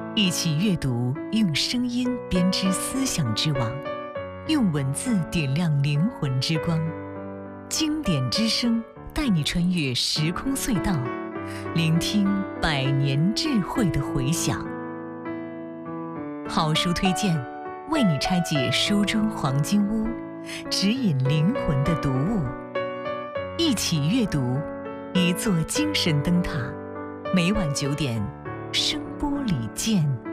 一起阅读，用声音编织思想之网，用文字点亮灵魂之光。经典之声带你穿越时空隧道，聆听百年智慧的回响。好书推荐，为你拆解书中黄金屋，指引灵魂的读物。一起阅读，一座精神灯塔。每晚9点，声波里见。